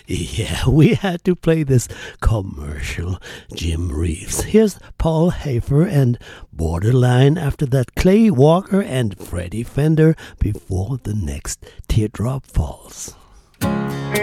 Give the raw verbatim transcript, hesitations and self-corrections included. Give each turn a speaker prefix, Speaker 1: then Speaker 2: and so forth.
Speaker 1: Yeah, we had to play this commercial. Jim Reeves. Here's Paul Hafer and Borderline after that Clay Walker and Freddie Fender before the next teardrop falls.